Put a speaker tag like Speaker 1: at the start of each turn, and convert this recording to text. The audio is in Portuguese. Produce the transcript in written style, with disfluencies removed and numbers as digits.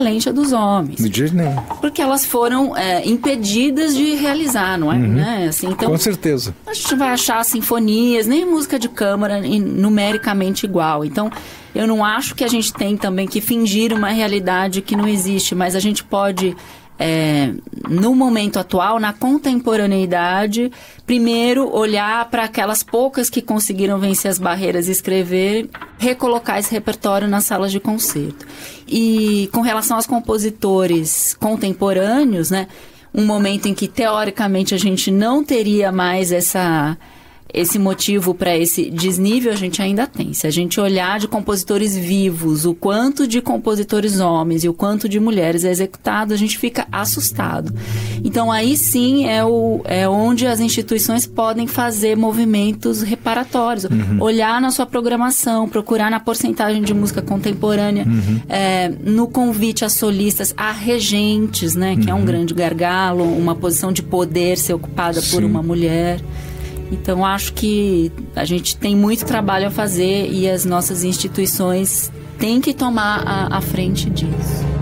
Speaker 1: equivalente a dos homens.
Speaker 2: De jeito nenhum.
Speaker 1: Porque elas foram impedidas de realizar, não é? Né? Assim, então,
Speaker 2: com certeza.
Speaker 1: A gente vai achar sinfonias, nem música de câmara numericamente igual. Então, eu não acho que a gente tem também que fingir uma realidade que não existe, mas a gente pode... no momento atual, na contemporaneidade, primeiro olhar para aquelas poucas que conseguiram vencer as barreiras e escrever, recolocar esse repertório nas salas de concerto. E com relação aos compositores contemporâneos, né, um momento em que teoricamente a gente não teria mais esse motivo para esse desnível, a gente ainda tem. Se a gente olhar de compositores vivos, o quanto de compositores homens e o quanto de mulheres é executado, a gente fica assustado. Então, aí sim é onde as instituições podem fazer movimentos reparatórios. Olhar na sua programação, procurar na porcentagem de música contemporânea, no convite a solistas, a regentes, né, que é um grande gargalo, uma posição de poder ser ocupada por uma mulher. Então, acho que a gente tem muito trabalho a fazer e as nossas instituições têm que tomar a frente disso.